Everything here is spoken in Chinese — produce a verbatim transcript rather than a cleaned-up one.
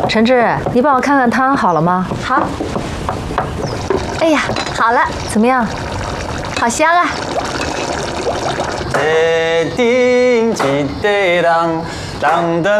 陈志，你帮我看看汤好了吗？ 好。哎呀，好了， 怎么样？ 好香啊！ 地顶一个人，人的。